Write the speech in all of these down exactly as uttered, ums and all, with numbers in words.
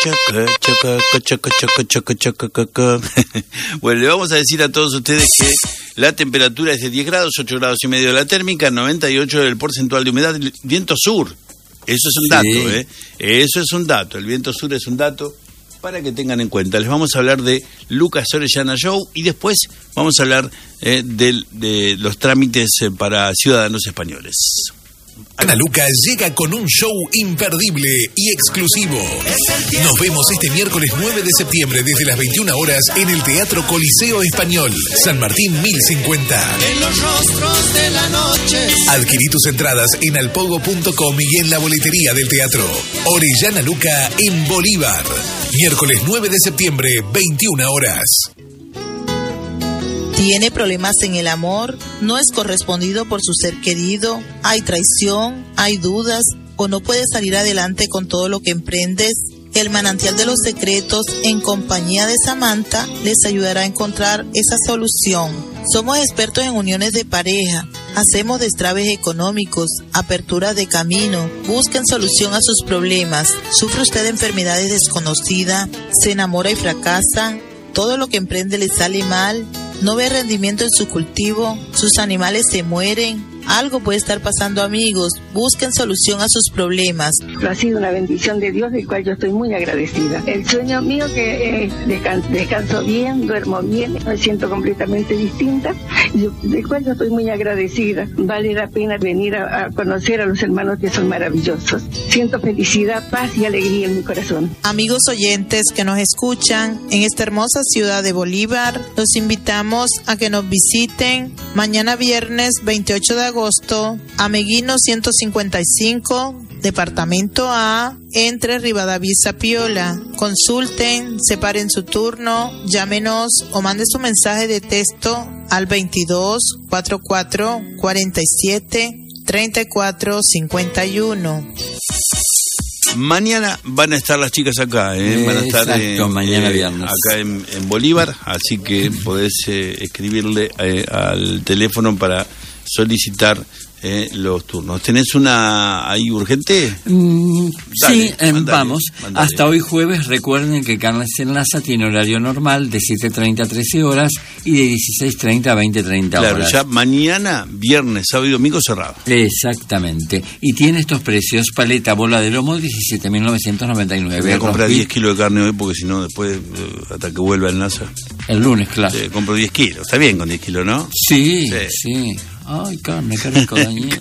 Bueno, le vamos a decir a todos ustedes que la temperatura es de diez grados, ocho grados y medio de la térmica, noventa y ocho del porcentual de humedad, viento sur. Eso es un dato, sí. ¿eh? Eso es un dato, el viento sur es un dato para que tengan en cuenta. Les vamos a hablar de Lucas Orellana Show y después vamos a hablar eh, de, de los trámites eh, para ciudadanos españoles. Ana Luca llega con un show imperdible y exclusivo. Nos vemos este miércoles nueve de septiembre desde las veintiuna horas en el Teatro Coliseo Español, San Martín mil cincuenta. En los rostros de la noche. Adquirí tus entradas en alpogo punto com y en la boletería del teatro. Orellana Luca en Bolívar. Miércoles nueve de septiembre, veintiuna horas. ¿Tiene problemas en el amor? ¿No es correspondido por su ser querido? ¿Hay traición? ¿Hay dudas? ¿O no puedes salir adelante con todo lo que emprendes? El Manantial de los Secretos, en compañía de Samantha, les ayudará a encontrar esa solución. Somos expertos en uniones de pareja. Hacemos destraves económicos, apertura de camino. Busquen solución a sus problemas. ¿Sufre usted de enfermedades desconocidas? ¿Se enamora y fracasa? ¿Todo lo que emprende le sale mal? ¿No ve rendimiento en su cultivo? ¿Sus animales se mueren? Algo puede estar pasando, amigos. Busquen solución a sus problemas. Ha sido una bendición de Dios, del cual yo estoy muy agradecida. El sueño mío que eh, descanso, descanso bien, duermo bien, me siento completamente distinta, yo, del cual yo estoy muy agradecida. Vale la pena venir a, a conocer a los hermanos que son maravillosos. Siento felicidad, paz y alegría en mi corazón. Amigos oyentes que nos escuchan en esta hermosa ciudad de Bolívar, los invitamos a que nos visiten mañana viernes veintiocho de agosto. agosto, a Meguino ciento cincuenta y cinco, Departamento A, entre Rivadavia y Zapiola. Consulten, separen su turno, llámenos o mande su mensaje de texto al veintidós, cuarenta y cuatro, cuarenta y siete, treinta y cuatro, cincuenta y uno. Mañana van a estar las chicas acá, ¿eh? Van a estar Exacto, eh, mañana eh, viernes. acá en, en Bolívar, así que podés eh, escribirle eh, al teléfono para solicitar eh, los turnos. ¿Tenés una ahí urgente? Mm, Dale, sí, eh, mandale, vamos. mandale. Hasta hoy jueves, recuerden que Carnes Enlaza tiene horario normal de siete treinta a trece horas y de dieciséis treinta a veinte treinta Claro, horas. ya mañana, viernes, sábado y domingo cerrado. Exactamente. Y tiene estos precios: paleta, bola de lomo, diecisiete mil novecientos noventa y nueve. Voy a comprar Rosbif, diez kilos de carne hoy porque si no después, eh, hasta que vuelva el NASA. el lunes, claro. Eh, compro diez kilos. Está bien con diez kilos, ¿no? Sí, Sí. sí. Ay, carne, qué rico, Daniel.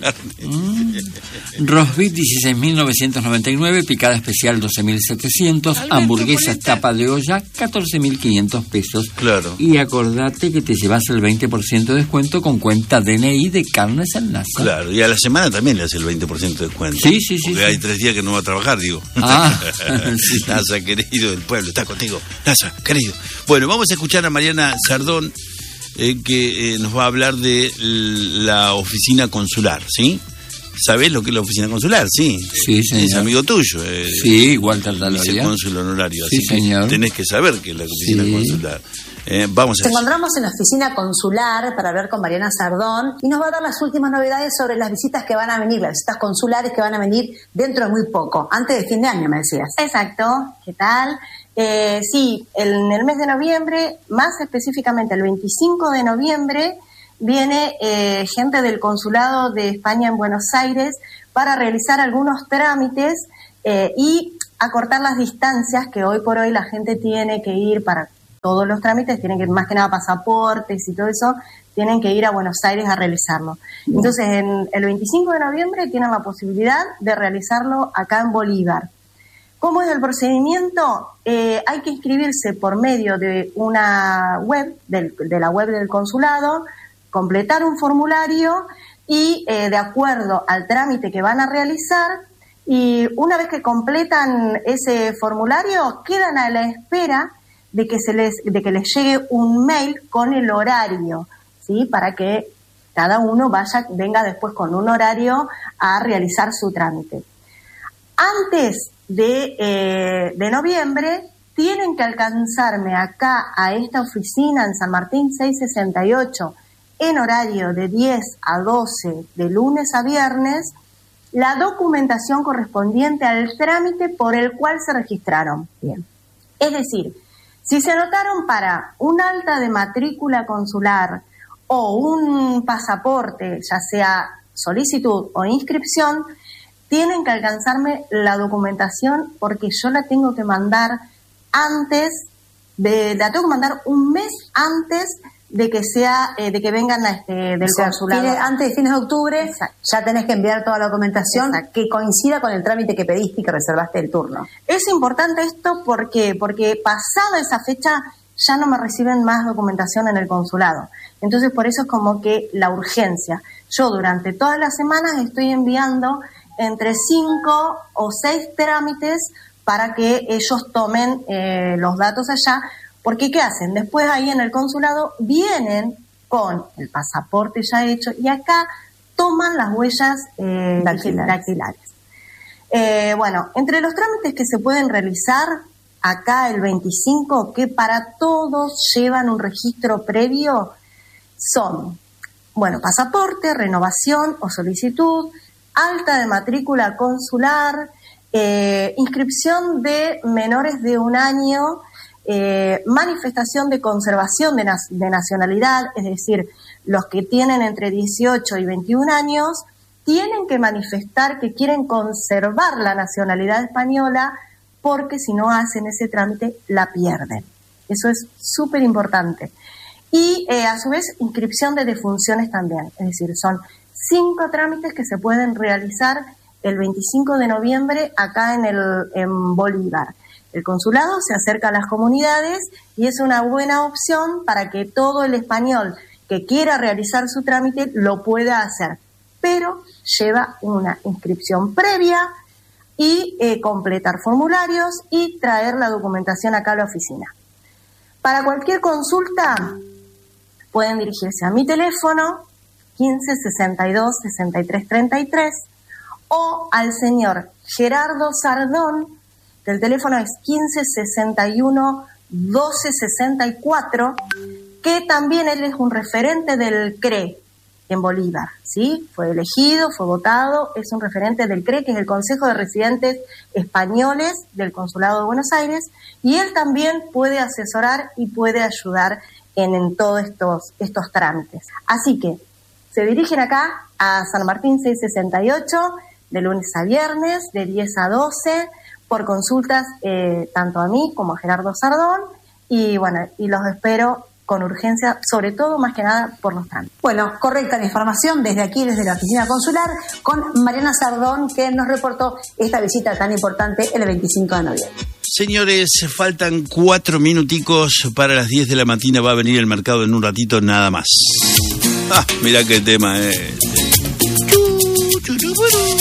mm. Rosbif, dieciséis mil novecientos noventa y nueve, picada especial, doce mil setecientos, hamburguesas tapa de olla, catorce mil quinientos pesos. Claro. Y acordate que te llevas el veinte por ciento de descuento con cuenta D N I de Carnes Enlaza. Claro, y a la semana también le hace el veinte por ciento de descuento. Sí, sí, sí. Porque sí. hay tres días que no va a trabajar, digo. Ah, sí. NASA, querido del pueblo, está contigo. NASA, querido. Bueno, vamos a escuchar a Mariana Sardón, eh, que eh, nos va a hablar de la oficina consular, ¿sí? ¿Sabés lo que es la oficina consular? Sí. Sí, señor. Es amigo tuyo. Eh, Sí, Walter Daloria. vicecónsul honorario. Sí, así que señor. tenés que saber qué es la oficina Sí. consular. Eh, vamos a Nos encontramos en la oficina consular para hablar con Mariana Sardón y nos va a dar las últimas novedades sobre las visitas que van a venir, las visitas consulares que van a venir dentro de muy poco, antes de fin de año, me decías. Exacto, ¿qué tal? Eh, sí, en el mes de noviembre, más específicamente el veinticinco de noviembre, viene eh, gente del Consulado de España en Buenos Aires para realizar algunos trámites eh, y acortar las distancias que hoy por hoy la gente tiene que ir para todos los trámites, tienen que ir más que nada pasaportes y todo eso, tienen que ir a Buenos Aires a realizarlo. Entonces, en el veinticinco de noviembre tienen la posibilidad de realizarlo acá en Bolívar. ¿Cómo es el procedimiento? Eh, hay que inscribirse por medio de una web, del, de la web del consulado, completar un formulario y eh, de acuerdo al trámite que van a realizar, y una vez que completan ese formulario, quedan a la espera de que se les, de que les llegue un mail con el horario, ¿sí? Para que cada uno vaya, venga después con un horario a realizar su trámite. Antes de, eh, de noviembre, tienen que alcanzarme acá a esta oficina en San Martín seiscientos sesenta y ocho, en horario de diez a doce, de lunes a viernes, la documentación correspondiente al trámite por el cual se registraron. Bien. Es decir, si se anotaron para un alta de matrícula consular o un pasaporte, ya sea solicitud o inscripción, tienen que alcanzarme la documentación porque yo la tengo que mandar antes, de, la tengo que mandar un mes antes de que sea eh, de que vengan a este, del o sea, consulado. Tiene, antes de fines de octubre. Exacto. Ya tenés que enviar toda la documentación. Exacto. Que coincida con el trámite que pediste y que reservaste el turno. Es importante esto porque, porque pasada esa fecha ya no me reciben más documentación en el consulado. Entonces por eso es como que la urgencia. Yo durante todas las semanas estoy enviando entre cinco o seis trámites para que ellos tomen eh, los datos allá. Porque ¿qué hacen? Después ahí en el consulado vienen con el pasaporte ya hecho y acá toman las huellas eh, dactilares. dactilares. Eh, bueno, entre los trámites que se pueden realizar acá el veinticinco, que para todos llevan un registro previo, son, bueno, pasaporte, renovación o solicitud, alta de matrícula consular, eh, inscripción de menores de un año, Eh, manifestación de conservación de, na- de nacionalidad, es decir, los que tienen entre dieciocho y veintiún años tienen que manifestar que quieren conservar la nacionalidad española porque si no hacen ese trámite la pierden. Eso es súper importante. Y eh, a su vez inscripción de defunciones también, es decir, son cinco trámites que se pueden realizar el veinticinco de noviembre acá en, el, en Bolívar. El consulado se acerca a las comunidades y es una buena opción para que todo el español que quiera realizar su trámite lo pueda hacer, pero lleva una inscripción previa y eh, completar formularios y traer la documentación acá a la oficina. Para cualquier consulta pueden dirigirse a mi teléfono quince sesenta y dos sesenta y tres treinta y tres o al señor Gerardo Sardón. El teléfono es quince sesenta y uno doce sesenta y cuatro, que también él es un referente del C R E en Bolívar, ¿sí? Fue elegido, fue votado, es un referente del C R E, que es el Consejo de Residentes Españoles del Consulado de Buenos Aires, y él también puede asesorar y puede ayudar en, en todos estos, estos trámites. Así que se dirigen acá a San Martín seiscientos sesenta y ocho, de lunes a viernes, de diez a doce, por consultas eh, tanto a mí como a Gerardo Sardón, y bueno, y los espero con urgencia, sobre todo más que nada por los trámites. Bueno, correcta la información desde aquí, desde la oficina consular, con Mariana Sardón, que nos reportó esta visita tan importante el veinticinco de noviembre. Señores, faltan cuatro minuticos para las diez de la mañana, va a venir el mercado en un ratito nada más. Ah, mirá qué tema es. Chu, chu, chu, bueno.